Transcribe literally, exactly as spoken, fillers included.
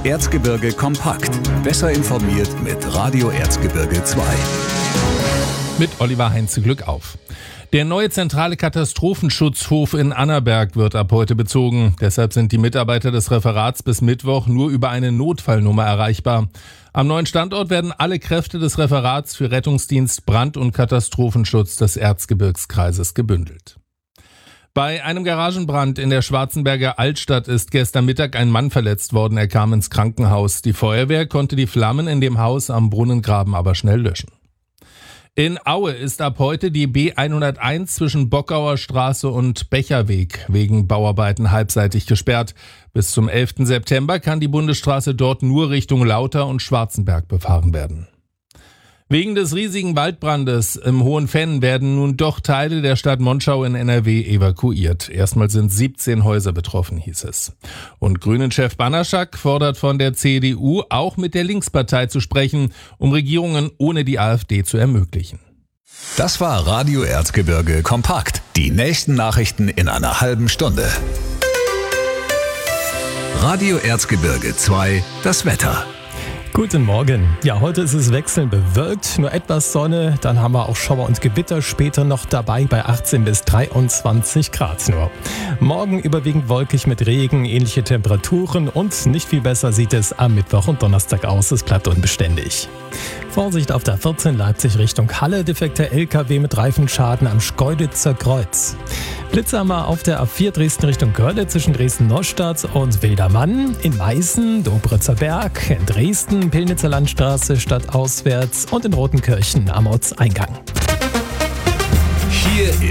Erzgebirge kompakt. Besser informiert mit Radio Erzgebirge zwei. Mit Oliver Heinze, Glück auf. Der neue zentrale Katastrophenschutzhof in Annaberg wird ab heute bezogen. Deshalb sind die Mitarbeiter des Referats bis Mittwoch nur über eine Notfallnummer erreichbar. Am neuen Standort werden alle Kräfte des Referats für Rettungsdienst, Brand- und Katastrophenschutz des Erzgebirgskreises gebündelt. Bei einem Garagenbrand in der Schwarzenberger Altstadt ist gestern Mittag ein Mann verletzt worden. Er kam ins Krankenhaus. Die Feuerwehr konnte die Flammen in dem Haus am Brunnengraben aber schnell löschen. In Aue ist ab heute die B hunderteins zwischen Bockauer Straße und Becherweg wegen Bauarbeiten halbseitig gesperrt. Bis zum elften September kann die Bundesstraße dort nur Richtung Lauter und Schwarzenberg befahren werden. Wegen des riesigen Waldbrandes im Hohenfenn werden nun doch Teile der Stadt Monschau in N R W evakuiert. Erstmal sind siebzehn Häuser betroffen, hieß es. Und Grünen-Chef Banaschak fordert von der C D U, auch mit der Linkspartei zu sprechen, um Regierungen ohne die AfD zu ermöglichen. Das war Radio Erzgebirge kompakt. Die nächsten Nachrichten in einer halben Stunde. Radio Erzgebirge zwei, das Wetter. Guten Morgen. Ja, heute ist es wechselnd bewölkt, nur etwas Sonne, dann haben wir auch Schauer und Gewitter später noch dabei bei achtzehn bis dreiundzwanzig Grad nur. Morgen überwiegend wolkig mit Regen, ähnliche Temperaturen und nicht viel besser sieht es am Mittwoch und Donnerstag aus, es bleibt unbeständig. Vorsicht auf der vierzehn Leipzig Richtung Halle, defekter L K W mit Reifenschaden am Schkeuditzer Kreuz. Blitzhammer auf der A vier Dresden Richtung Görle zwischen Dresden-Neustadt und Wildermann, in Meißen, Dobritzer Berg, in Dresden, Pillnitzer Landstraße stadtauswärts und in Rotenkirchen am Ortseingang. Hier